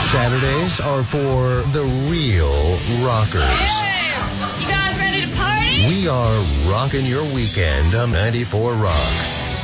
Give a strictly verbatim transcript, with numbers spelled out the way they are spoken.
Saturdays are for the real rockers. Hey, you guys ready to party? We are rocking your weekend on ninety-four Rock.